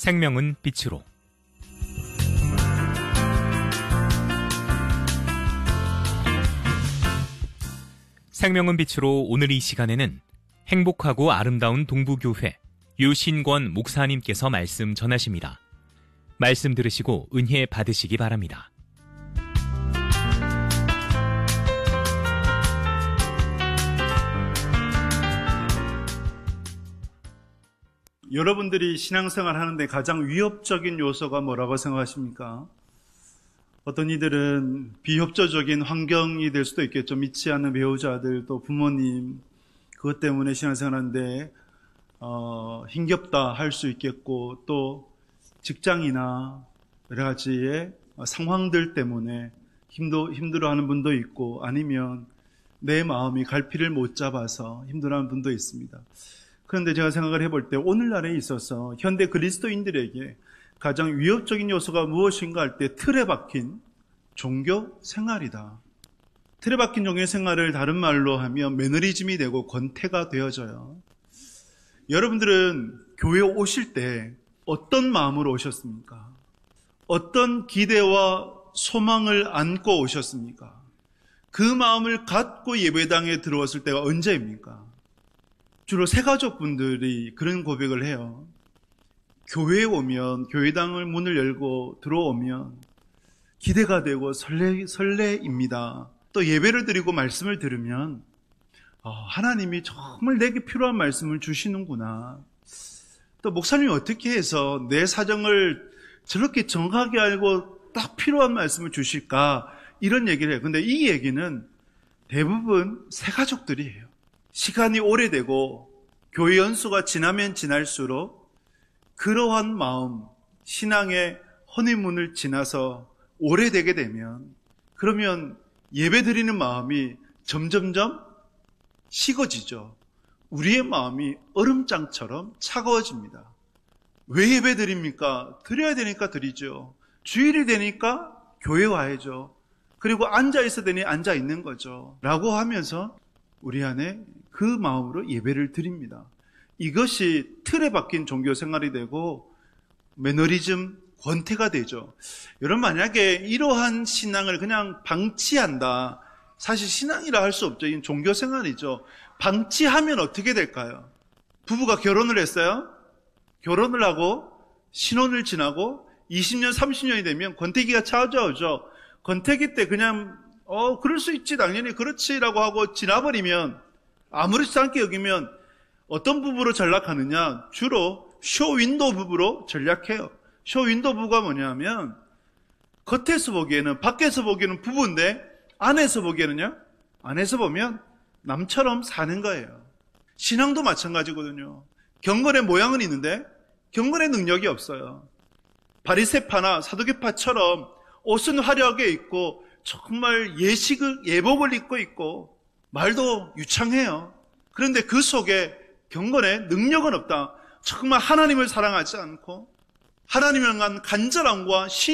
생명은 빛으로. 생명은 빛으로 오늘 이 시간에는 행복하고 아름다운 동부교회 유신권 목사님께서 말씀 전하십니다. 말씀 들으시고 은혜 받으시기 바랍니다. 여러분들이 신앙생활 하는데 가장 위협적인 요소가 뭐라고 생각하십니까? 어떤 이들은 비협조적인 환경이 될 수도 있겠죠. 믿지 않는 배우자들, 또 부모님, 그것 때문에 신앙생활 하는데 힘겹다 할 수 있겠고, 또 직장이나 여러 가지의 상황들 때문에 힘들어하는 분도 있고, 아니면 내 마음이 갈피를 못 잡아서 힘들어하는 분도 있습니다. 그런데 제가 생각을 해볼 때 오늘날에 있어서 현대 그리스도인들에게 가장 위협적인 요소가 무엇인가 할 때 틀에 박힌 종교 생활이다. 틀에 박힌 종교 생활을 다른 말로 하면 매너리즘이 되고 권태가 되어져요. 여러분들은 교회에 오실 때 어떤 마음으로 오셨습니까? 어떤 기대와 소망을 안고 오셨습니까? 그 마음을 갖고 예배당에 들어왔을 때가 언제입니까? 주로 새가족분들이 그런 고백을 해요. 교회에 오면, 교회당을 문을 열고 들어오면 기대가 되고 설레입니다. 또 예배를 드리고 말씀을 들으면 하나님이 정말 내게 필요한 말씀을 주시는구나. 또 목사님이 어떻게 해서 내 사정을 저렇게 정확하게 알고 딱 필요한 말씀을 주실까, 이런 얘기를 해요. 근데 이 얘기는 대부분 새가족들이에요. 시간이 오래되고 교회 연수가 지나면 지날수록 그러한 마음, 신앙의 허니문을 지나서 오래되게 되면, 그러면 예배 드리는 마음이 점점점 식어지죠. 우리의 마음이 얼음장처럼 차가워집니다. 왜 예배 드립니까? 드려야 되니까 드리죠. 주일이 되니까 교회 와야죠. 그리고 앉아 있어야 되니 앉아 있는 거죠. 라고 하면서 우리 안에 그 마음으로 예배를 드립니다. 이것이 틀에 박힌 종교 생활이 되고 매너리즘, 권태가 되죠. 여러분, 만약에 이러한 신앙을 그냥 방치한다. 사실 신앙이라 할 수 없죠. 이건 종교 생활이죠. 방치하면 어떻게 될까요? 부부가 결혼을 했어요. 결혼을 하고 신혼을 지나고 20년, 30년이 되면 권태기가 찾아오죠. 권태기 때 그냥 그럴 수 있지, 당연히 그렇지라고 하고 지나버리면, 아무렇지 않게 여기면 어떤 부부로 전락하느냐? 주로 쇼윈도우 부부로 전락해요. 쇼윈도우 부부가 뭐냐면 겉에서 보기에는, 밖에서 보기에는 부부인데 안에서 보기에는요, 안에서 보면 남처럼 사는 거예요. 신앙도 마찬가지거든요. 경건의 모양은 있는데 경건의 능력이 없어요. 바리새파나 사두개파처럼 옷은 화려하게 입고 정말 예복을 입고 있고 말도 유창해요. 그런데 그 속에 경건의 능력은 없다. 정말 하나님을 사랑하지 않고 하나님을 향한 간절함과